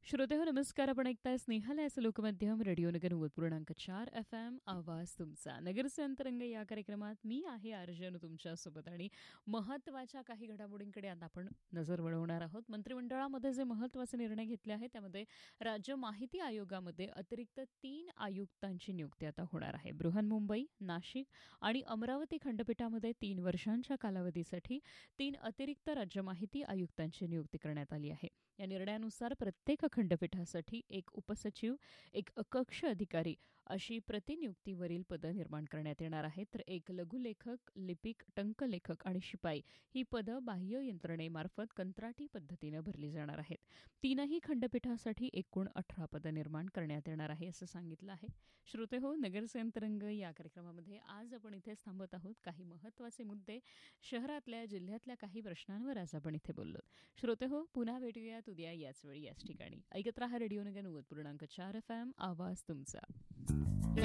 श्रोतेहो नमस्कार. आपण ऐकताय स्नेहालयाचं लोकमाध्यम रेडिओ नगर 90.4 FM. आवाज तुमचा. नगरचे अंतरंग या कार्यक्रमात मी आहे अर्जुन तुमच्यासोबत आणि महत्त्वाच्या काही घडामोडींकडे आता आपण नजर वळवणार आहोत. मंत्रिमंडळामध्ये जे महत्त्वाचे निर्णय घेतले आहेत त्यामध्ये राज्य माहिती आयोगामध्ये अतिरिक्त 3 आयुक्तांची नियुक्ती आता होणार आहे. बृहन्मुंबई, नाशिक आणि अमरावती खंडपीठामध्ये 3 वर्षांच्या कालावधीसाठी 3 अतिरिक्त राज्य माहिती आयुक्तांची नियुक्ती करण्यात आली आहे. या निर्णयानुसार प्रत्येक खंडपीठासाठी एक उपसचिव, एक कक्ष अधिकारी अशी प्रतिनियुक्तीवरील पदं निर्माण करण्यात येणार आहेत. तर एक लघुलेखक, लिपिक, टंकलेखक आणि शिपाई ही पदं बाह्य यंत्रणेमार्फत कंत्राटी पद्धतीनं भरली जाणार आहेत. 3ही खंडपीठासाठी एकूण 18 पदं निर्माण करण्यात येणार आहे असं सांगितलं आहे. श्रोतेहो, नगरचे अंतरंग या कार्यक्रमामध्ये आज आपण इथेच थांबत आहोत. काही महत्त्वाचे मुद्दे, शहरातल्या, जिल्ह्यातल्या काही प्रश्नांवर आज आपण इथे बोललो. श्रोतेहो, पुन्हा भेटूयात उद्या याच वेळी याच ठिकाणी. ऐकत रहा रेडिओ नगर 90.4 FM. आवाज तुमचा.